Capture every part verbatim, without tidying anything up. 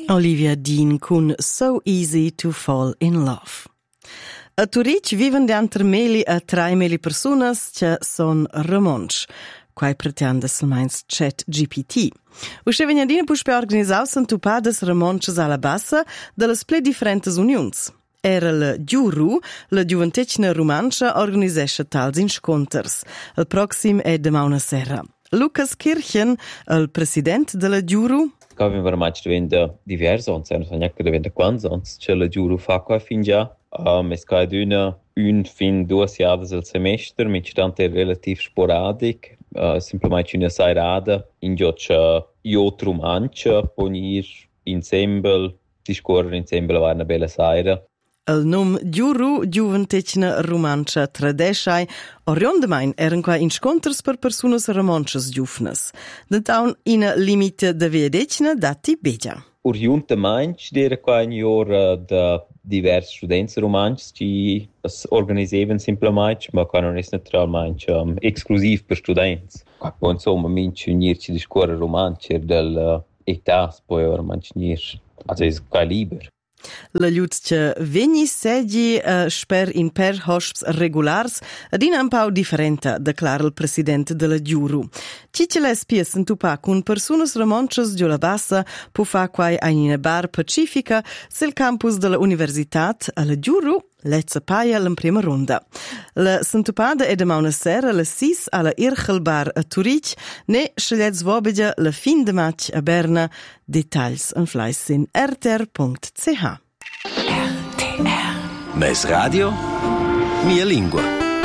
Olivia Dean con So Easy to Fall in Love. A Turic viven de antre meli a trai meli personas che son romonsch, quai pretende selmeins Chat G P T. Usce vegnadina puspe organisau s'entupades romonches alla bassa de las ple differentes unions. Era la Giuru, la giuventecina romancia, organisesce tals insconters. El proxim è demà una serra. Lucas Kirchen, el president de la Giuru, Avem veramente diventa diverso, non so neanche diventa quanto, c'è la giuro fa qua fin già, um, es ca d'una un fin due siades al semestre, mit tante relativ sporadic, uh, semplicemente una sairada, in già c'è io trumancia, ponir insieme, discorrere insieme, va una bella saira. El num Giuru Giuventecina Romancia Tradeschai oriondemein eren qua insconters per personas romanches giufnes. Dentaun ina limite de viedecina dati begia. Oriundemein c'era qua in jor de diversi studenti romanches che organiseven semplicemente, ma qua non è naturalmente um, exclusiv per studenti. Qua poi insomma minci unirci discorrere romancer del uh, età, poi ormai unir, also è qua libero. La ljudce vegni segi uh, sper in per hosps regulars ad in un pau differenta, declara il presidente della Giuru. Cicele spies entupa cun personas romonches giù la bassa pu fa quai a in bar pacifica sul campus della universitat alla Giuru lezza paia la prima ronda. La s'entupada è demà una sera la sis alla Irchelbar a Turic ne scegliez vobegia la fin de match a Berna. Details en fleiss in r t r punct c h. R T R. Mes radio, mia lingua.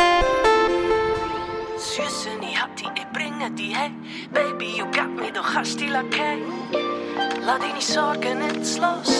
Zussen, ich hab die, ich bringe die, hey. Baby, you got me, du hast die Lackei. Lass dich nicht sorgen, it's los.